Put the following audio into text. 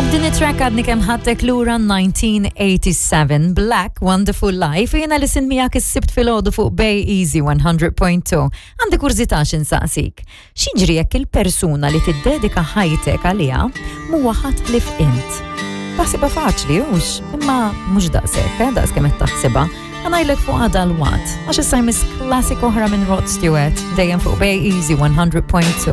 Din it-track għadni kemm ħadtek lura 1987 Black Wonderful Life jiena li sin miegħek is-sibt filgħodu fuq Bay Easy 100.2. Għandi kurzità x'insaqsik. X'jiġri jekk il-persuna li tiddedika ħajtek għaliha huwa ħadd li f'int. Taħsibha faċli hux, imma mhux daqshekk, daqskemm qed taħsibha. Għanajlek fuq għada l-wat, għax issa jmiss klassik oħra minn Rod Stewart, dejjem fuq Bay Easy 100.2.